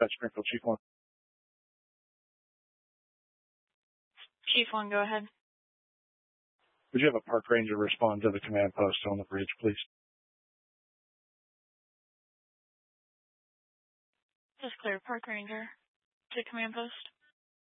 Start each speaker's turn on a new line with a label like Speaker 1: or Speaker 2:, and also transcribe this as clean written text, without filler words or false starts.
Speaker 1: That's Springfield, Chief 1.
Speaker 2: Chief 1, go ahead.
Speaker 1: Would you have a park ranger respond to the command post on the bridge, please?
Speaker 2: Just clear, park ranger to command post.